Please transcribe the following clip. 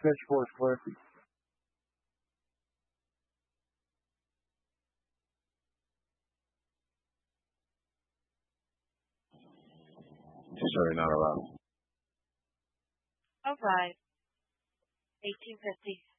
Fish Force clerk. Sorry, not allowed. All right. 1850.